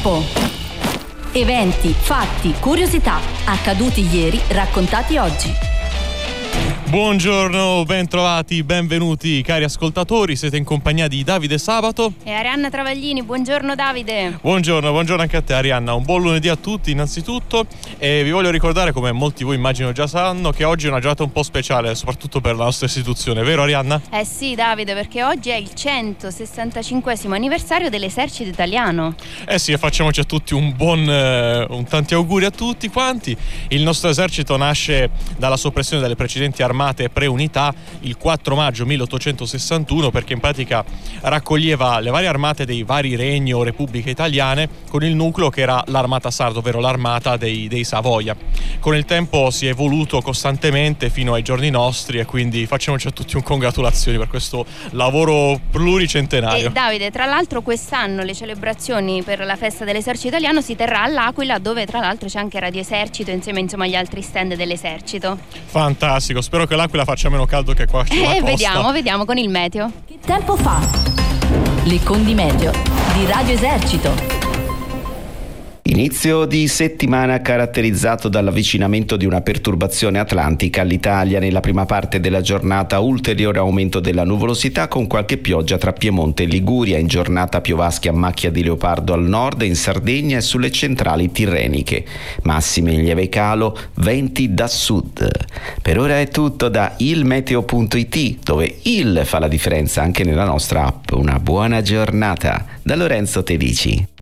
tempo. Eventi, fatti, curiosità, accaduti ieri, raccontati oggi. Buongiorno, ben trovati, benvenuti cari ascoltatori, siete in compagnia di Davide Sabato e Arianna Travaglini. Buongiorno Davide. Buongiorno anche a te Arianna, un buon lunedì a tutti innanzitutto, e vi voglio ricordare, come molti di voi immagino già sanno, che oggi è una giornata un po' speciale, soprattutto per la nostra istituzione, vero Arianna? Sì Davide, perché oggi è il 165esimo anniversario dell'esercito italiano. Sì, e facciamoci a tutti un tanti auguri a tutti quanti. Il nostro esercito nasce dalla soppressione delle precedenti armate pre-unità il 4 maggio 1861, perché in pratica raccoglieva le varie armate dei vari regni o repubbliche italiane con il nucleo che era l'armata sarda, ovvero l'armata dei Savoia. Con il tempo si è evoluto costantemente fino ai giorni nostri, e quindi facciamoci a tutti un congratulazioni per questo lavoro pluricentenario. E Davide, tra l'altro quest'anno le celebrazioni per la festa dell'esercito italiano si terrà all'Aquila, dove tra l'altro c'è anche Radio Esercito insieme agli altri stand dell'esercito. Fantastico, spero che l'Aquila faccia meno caldo che qua sulla costa. Vediamo con il meteo. Che tempo fa? L'Icon di Meteo di Radio Esercito. Inizio di settimana caratterizzato dall'avvicinamento di una perturbazione atlantica all'Italia. Nella prima parte della giornata ulteriore aumento della nuvolosità con qualche pioggia tra Piemonte e Liguria. In giornata piovaschi a macchia di leopardo al nord, in Sardegna e sulle centrali tirreniche. Massime in lieve calo, venti da sud. Per ora è tutto da ilmeteo.it, dove il fa la differenza anche nella nostra app. Una buona giornata da Lorenzo Tedici.